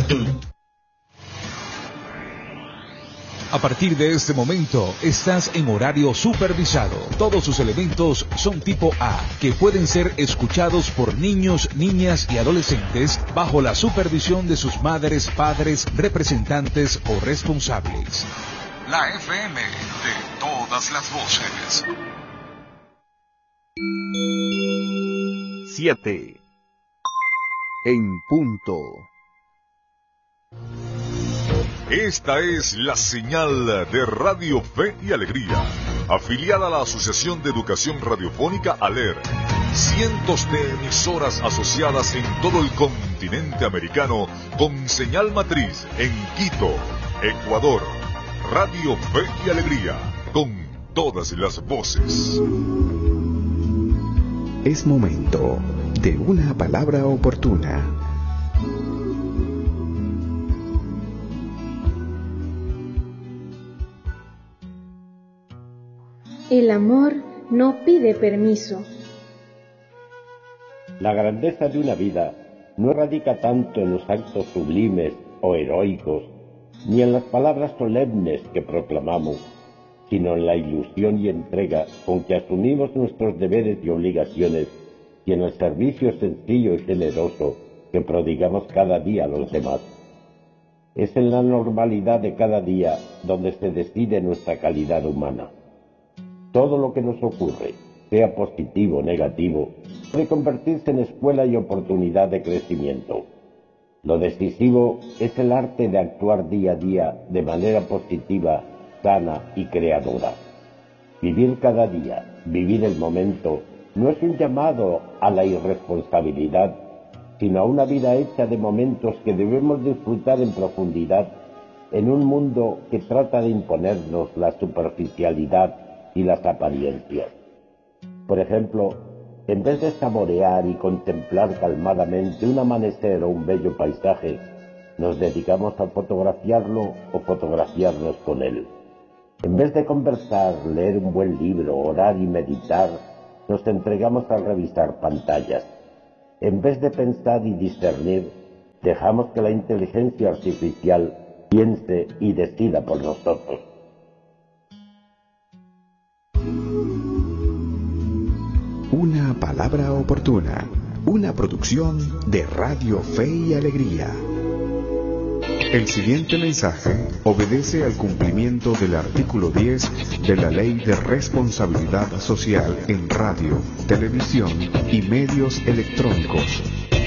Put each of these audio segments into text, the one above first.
A partir de este momento, estás en horario supervisado. Todos sus elementos son tipo A, que pueden ser escuchados por niños, niñas y adolescentes bajo la supervisión de sus madres, padres, representantes o responsables. La FM de todas las voces. 7 en punto. Esta es la señal de Radio Fe y Alegría, afiliada a la Asociación de Educación Radiofónica ALER. Cientos de emisoras asociadas en todo el continente americano con señal matriz en Quito, Ecuador. Radio Fe y Alegría, con todas las voces. Es momento de una palabra oportuna. El amor no pide permiso. La grandeza de una vida no radica tanto en los actos sublimes o heroicos, ni en las palabras solemnes que proclamamos, sino en la ilusión y entrega con que asumimos nuestros deberes y obligaciones, y en el servicio sencillo y generoso que prodigamos cada día a los demás. Es en la normalidad de cada día donde se decide nuestra calidad humana. Todo lo que nos ocurre, sea positivo o negativo, puede convertirse en escuela y oportunidad de crecimiento. Lo decisivo es el arte de actuar día a día de manera positiva, sana y creadora. Vivir cada día, vivir el momento, no es un llamado a la irresponsabilidad, sino a una vida hecha de momentos que debemos disfrutar en profundidad en un mundo que trata de imponernos la superficialidad y las apariencias. Por ejemplo, en vez de saborear y contemplar calmadamente un amanecer o un bello paisaje, nos dedicamos a fotografiarlo o fotografiarnos con él. En vez de conversar, leer un buen libro, orar y meditar, nos entregamos a revisar pantallas. En vez de pensar y discernir, dejamos que la inteligencia artificial piense y decida por nosotros. Una palabra oportuna, una producción de Radio Fe y Alegría. El siguiente mensaje obedece al cumplimiento del artículo 10 de la Ley de Responsabilidad Social en Radio, Televisión y Medios Electrónicos.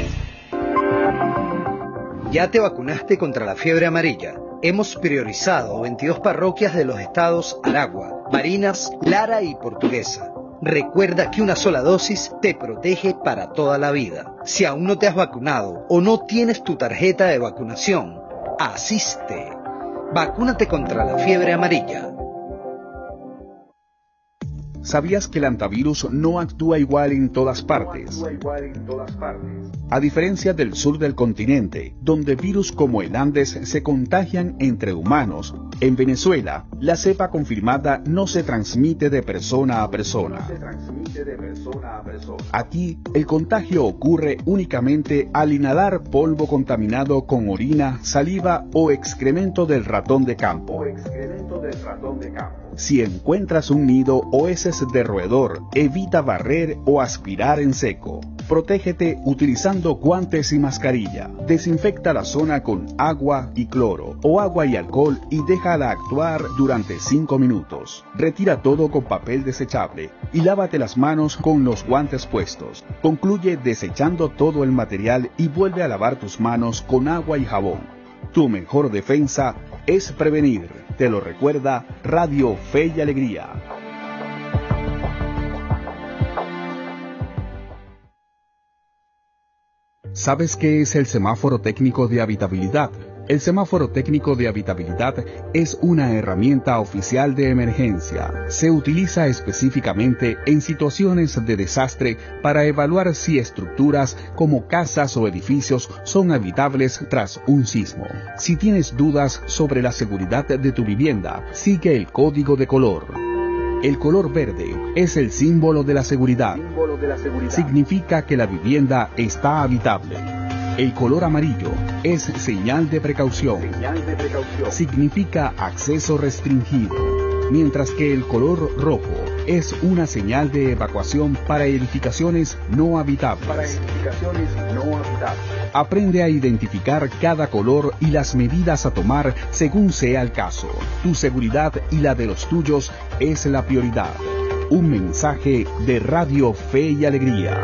¿Ya te vacunaste contra la fiebre amarilla? Hemos priorizado 22 parroquias de los estados Aragua, Barinas, Lara y Portuguesa. Recuerda que una sola dosis te protege para toda la vida. Si aún no te has vacunado o no tienes tu tarjeta de vacunación, asiste. Vacúnate contra la fiebre amarilla. ¿Sabías que el antivirus no actúa igual en todas partes? A diferencia del sur del continente, donde virus como el Andes se contagian entre humanos, en Venezuela, la cepa confirmada no se transmite de persona a persona. Aquí, el contagio ocurre únicamente al inhalar polvo contaminado con orina, saliva o excremento del ratón de campo. Si encuentras un nido o heces de roedor, evita barrer o aspirar en seco. Protégete utilizando guantes y mascarilla. Desinfecta la zona con agua y cloro o agua y alcohol y déjala actuar durante 5 minutos. Retira todo con papel desechable y lávate las manos con los guantes puestos. Concluye desechando todo el material y vuelve a lavar tus manos con agua y jabón. Tu mejor defensa es prevenir. Te lo recuerda Radio Fe y Alegría. ¿Sabes qué es el semáforo técnico de habitabilidad? El semáforo técnico de habitabilidad es una herramienta oficial de emergencia. Se utiliza específicamente en situaciones de desastre para evaluar si estructuras como casas o edificios son habitables tras un sismo. Si tienes dudas sobre la seguridad de tu vivienda, sigue el código de color. El color verde es el símbolo de la seguridad. Significa que la vivienda está habitable. El color amarillo es señal de precaución. Significa acceso restringido. Mientras que el color rojo es una señal de evacuación para edificaciones no habitables. Aprende a identificar cada color y las medidas a tomar según sea el caso. Tu seguridad y la de los tuyos es la prioridad. Un mensaje de Radio Fe y Alegría.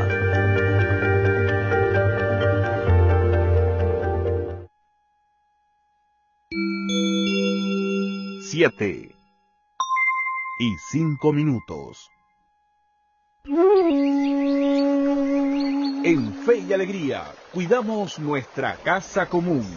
Siete y 5 minutos. En Fe y Alegría cuidamos nuestra casa común.